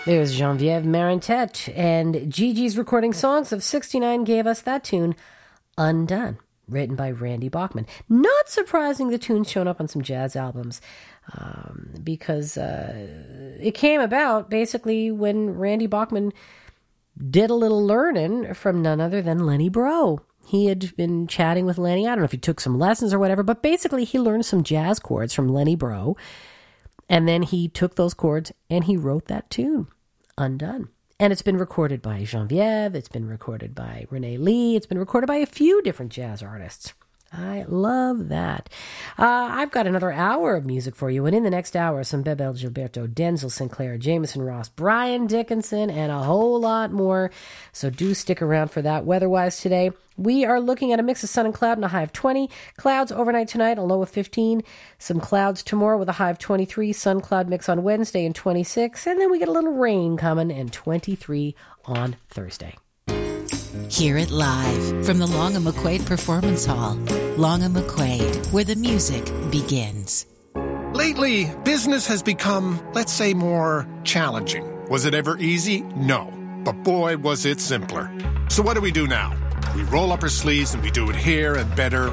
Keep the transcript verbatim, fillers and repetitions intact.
There's Geneviève Marantet, and Gigi's Recording Songs of sixty-nine gave us that tune, Undone, written by Randy Bachman. Not surprising the tune's shown up on some jazz albums, um, because uh, it came about basically when Randy Bachman did a little learning from none other than Lenny Breau. He had been chatting with Lenny. I don't know if he took some lessons or whatever, but basically he learned some jazz chords from Lenny Breau. And then he took those chords and he wrote that tune, Undone. And it's been recorded by Geneviève. It's been recorded by Renee Lee. It's been recorded by a few different jazz artists. I love that. Uh, I've got another hour of music for you. And in the next hour, some Bebel Gilberto, Denzel Sinclair, Jameson Ross, Brian Dickinson, and a whole lot more. So do stick around for that. Weather-wise today, we are looking at a mix of sun and cloud and a high of twenty. Clouds overnight tonight, a low of fifteen. Some clouds tomorrow with a high of twenty-three. Sun cloud mix on Wednesday and twenty-six. And then we get a little rain coming and twenty-three on Thursday. Hear it live from the Long and McQuaid Performance Hall. Long and McQuaid, where the music begins. Lately, business has become, let's say, more challenging. Was it ever easy? No. But boy, was it simpler. So what do we do now? We roll up our sleeves and we do it here and better